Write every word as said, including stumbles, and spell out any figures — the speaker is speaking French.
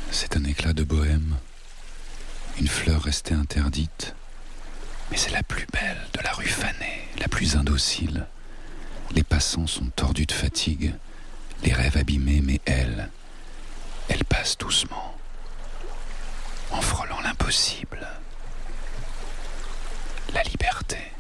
C'est un éclat de bohème, une fleur restée interdite, mais c'est la plus belle de la rue fanée, la plus indocile. Les passants sont tordus de fatigue, les rêves abîmés, mais elle, elle passe doucement, en frôlant l'impossible, la liberté.